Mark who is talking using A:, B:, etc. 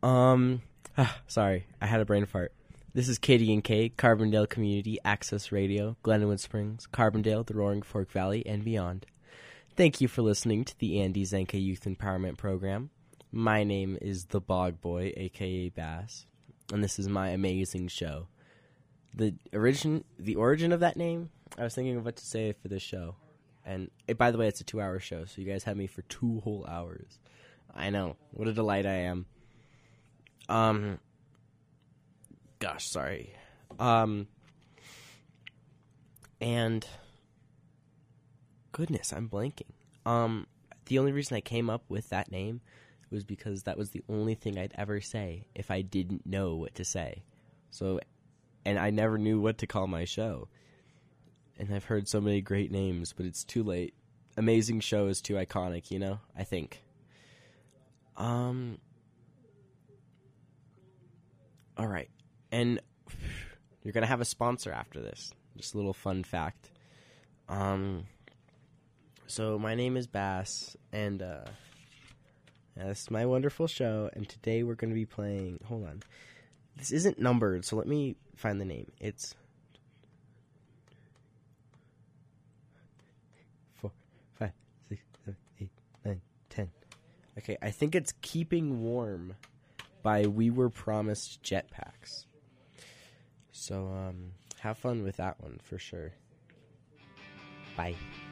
A: Um, sorry, I had a brain fart. This is Katie and Kay, Carbondale Community Access Radio, Glenwood Springs, Carbondale, the Roaring Fork Valley, and beyond. Thank you for listening to the Andy Zenka Youth Empowerment Program. My name is the Bog Boy, a.k.a. Bass, and this is my amazing show. The origin of that name, I was thinking of what to say for this show. And by the way, it's a 2-hour show, so you guys have me for 2 whole hours. I know. What a delight I am. Gosh, sorry. And goodness, I'm blanking. The only reason I came up with that name was because that was the only thing I'd ever say if I didn't know what to say. So, and I never knew what to call my show. And I've heard so many great names, but it's too late. Amazing show is too iconic, you know? I think. All right. And you're going to have a sponsor after this. Just a little fun fact. So my name is Bass, and this is my wonderful show, and today we're going to be playing, hold on. This isn't numbered, so let me find the name. It's 4, 5, 6, 7, 8, 9, 10. Okay, I think it's Keeping Warm by We Were Promised Jetpacks. So, have fun with that one for sure. Bye.